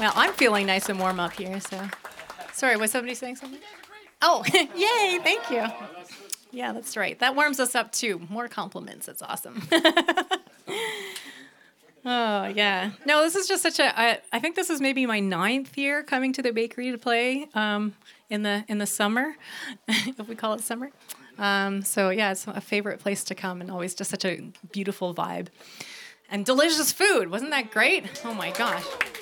Well, I'm feeling nice and warm up here, so. Sorry, was somebody saying something? Oh, yay, thank you. Yeah, that's right. That warms us up, too. More compliments. That's awesome. Oh, yeah. No, this is just such I think this is maybe my 9th year coming to the bakery to play in the summer, if we call it summer. So, yeah, it's a favorite place to come and always just such a beautiful vibe. And delicious food. Wasn't that great? Oh, my gosh.